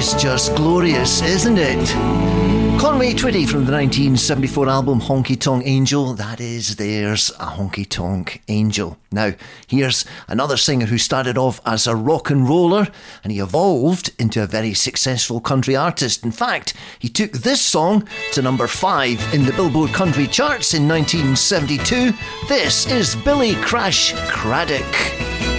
is just glorious, isn't it? Conway Twitty from the 1974 album Honky Tonk Angel. That is, there's a Honky Tonk Angel. Now, here's another singer who started off as a rock and roller and he evolved into a very successful country artist. In fact, he took this song to number 5 in the Billboard Country charts in 1972. This is Billy Crash Craddock.